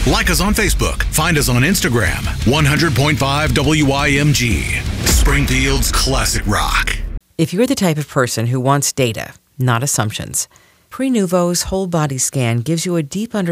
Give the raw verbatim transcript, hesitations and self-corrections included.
Like us on Facebook. Find us on Instagram. one hundred point five W I M G. Springfield's classic rock. If you're the type of person who wants data, not assumptions, Prenuvo's whole body scan gives you a deep understanding